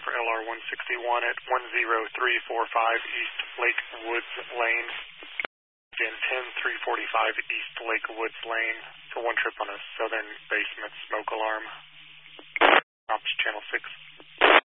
for LR161 at 10345 East Lake Woods Lane. Again, 10345 East Lake Woods Lane for one trip on a southern basement smoke alarm. Ops channel 6.